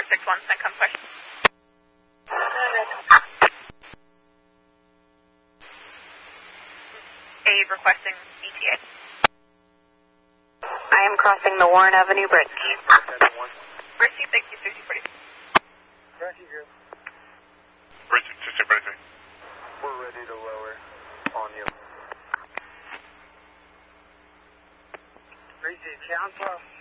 461, CENTCOM question. Aid requesting ETA. I am crossing the Warren Avenue Bridge. Receive, thank you, 6040. Roger, good. Bridge, 6040. We're ready to lower on you. Bridge Council.